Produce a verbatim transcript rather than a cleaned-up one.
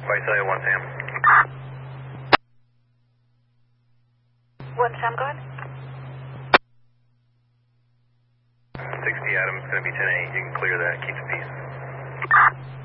Flight Cellular one Sam. One Sam, go ahead. sixty Adam, it's going to be ten eight. You can clear that. Keep the peace.